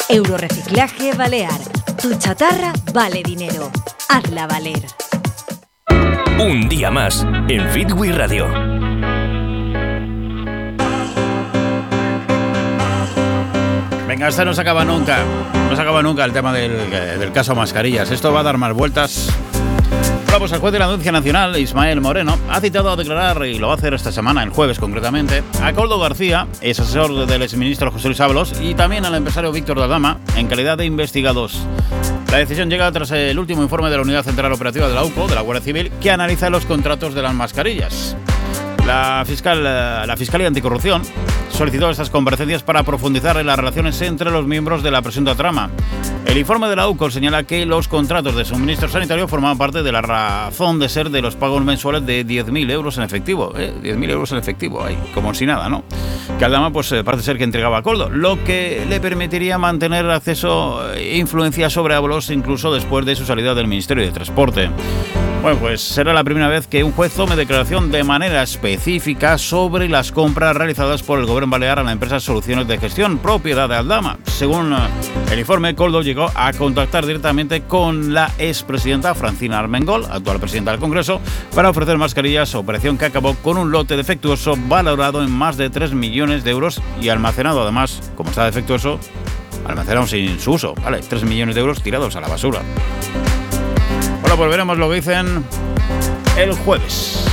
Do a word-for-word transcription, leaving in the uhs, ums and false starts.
Euroreciclaje Balear. Tu chatarra vale dinero. Hazla valer. Un día más en Fitwi Radio. Venga, esta no se acaba nunca. No se acaba nunca el tema del, del caso mascarillas. Esto va a dar más vueltas. Bueno, pues el juez de la Audiencia Nacional, Ismael Moreno, ha citado a declarar, y lo va a hacer esta semana, el jueves concretamente, a Koldo García, ex asesor del exministro José Luis Ábalos, y también al empresario Víctor de Aldama, en calidad de investigados. La decisión llega tras el último informe de la Unidad Central Operativa de la U C O, de la Guardia Civil, que analiza los contratos de las mascarillas. La, fiscal, la Fiscalía Anticorrupción solicitó estas comparecencias para profundizar en las relaciones entre los miembros de la presunta trama. El informe de la U C O señala que los contratos de suministro sanitario formaban parte de la razón de ser de los pagos mensuales de diez mil euros en efectivo. ¿eh? diez mil euros en efectivo, ahí, como si nada, ¿no? Que Aldama pues, parece ser que entregaba a Koldo, lo que le permitiría mantener acceso e influencia sobre Ábalos incluso después de su salida del Ministerio de Transporte. Bueno, pues será la primera vez que un juez tome declaración de manera específica sobre las compras realizadas por el Gobierno Balear a la empresa Soluciones de Gestión, propiedad de Aldama. Según el informe, Koldo llegó a contactar directamente con la expresidenta Francina Armengol, actual presidenta del Congreso, para ofrecer mascarillas, operación que acabó con un lote defectuoso valorado en más de tres millones de euros y almacenado, además, como está defectuoso, almacenado sin su uso, ¿vale? tres millones de euros tirados a la basura. Bueno, pues veremos lo que dicen el jueves.